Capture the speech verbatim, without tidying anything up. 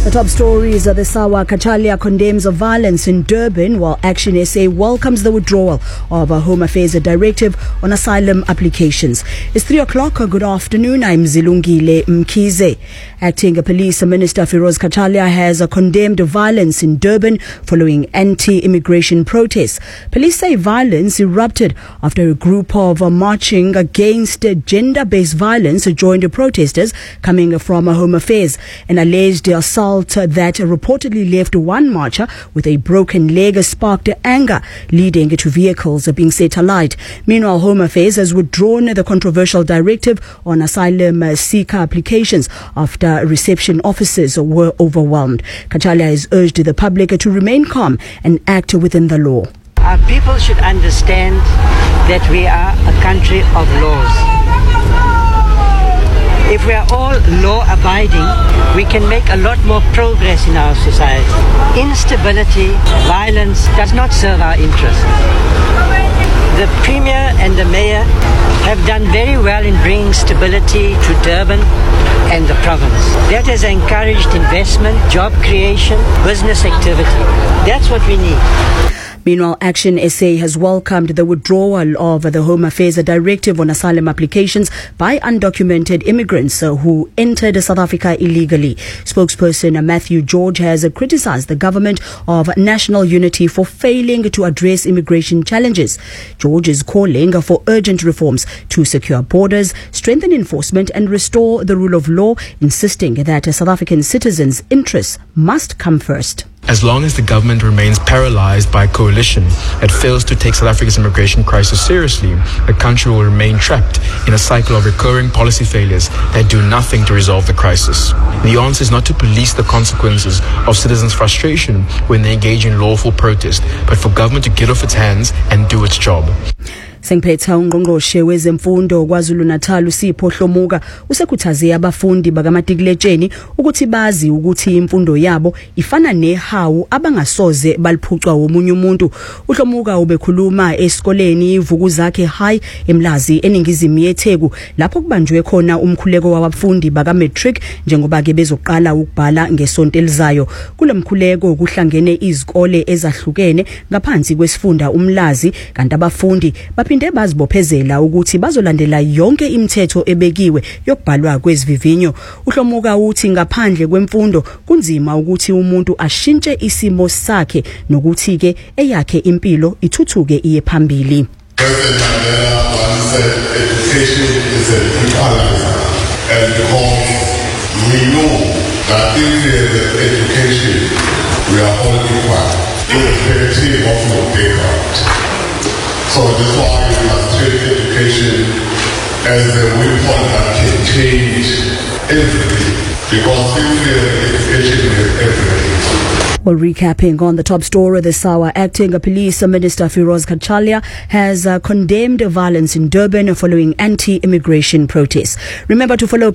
The top stories are the Sawa Khatshaliya condemns of violence in Durban, while Action S A welcomes the withdrawal of a Home Affairs Directive on asylum applications. It's three o'clock. Good afternoon. I'm Zilungile Mkize. Acting Police Minister Firoz Khatshaliya has condemned violence in Durban following anti-immigration protests. Police say violence erupted after a group of marching against gender-based violence joined protesters coming from Home Affairs. An alleged assault that reportedly left one marcher with a broken leg sparked anger, leading to vehicles being set alight. Meanwhile, Home Affairs has withdrawn the controversial directive on asylum seeker applications after reception officers were overwhelmed. Khatshaliya has urged the public to remain calm and act within the law. Our people should understand that we are a country of laws. If we are all law-abiding, we can make a lot more progress in our society. Instability, violence does not serve our interests. The Premier and the Mayor have done very well in bringing stability to Durban and the province. That has encouraged investment, job creation, business activity. That's what we need. Meanwhile, Action S A has welcomed the withdrawal of the Home Affairs Directive on asylum applications by undocumented immigrants who entered South Africa illegally. Spokesperson Matthew George has criticized the government of National Unity for failing to address immigration challenges. George is calling for urgent reforms to secure borders, strengthen enforcement and restore the rule of law, insisting that South African citizens' interests must come first. As long as the government remains paralyzed by a coalition that fails to take South Africa's immigration crisis seriously, the country will remain trapped in a cycle of recurring policy failures that do nothing to resolve the crisis. The answer is not to police the consequences of citizens' frustration when they engage in lawful protest, but for government to get off its hands and do its job. Sengiphetha ungqongqoshe wezemfundo KwaZulu-Natal uSipho Hlomuka usekhuthaze abafundi bakamatikuletsheni ukuthi bazi ukuthi imfundo yabo ifana nehawu abangasoze baliphucwa womunye umuntu. uHlomuka ubekhuluma esikoleni Ivukuzakhe High eMlazi eningizimu yeTheku lapho kubanjwe khona umkhuleko wabafundi bakaMatric njengoba ke bezoqala ukubhala ngesonto elizayo. Kulemkhuleko kuhlangene izikole ezahlukene ngaphansi kwesifunda uMlazi, kanti abafundi baphinde bazibophezela ukuthi bazolandela yonke imithetho ebekiwe yokubhalwa kwezivivinyo. uHlomuka uthi ngaphandle kwemfundo kunzima ukuthi umuntu ashintshe isimo sakhe nokuthi ke eyakhe impilo ithuthuke iye phambili. President Mandela once said education is an equalizer, and because we know that if there is education we are all equal, irrespective of your background. So that's why we must treat education as a weapon that can change everything. Because if the education is everything. Well, recapping on the top story, the Sawa Acting Police Minister Firoz Khatshaliya has uh, condemned violence in Durban following anti-immigration protests. Remember to follow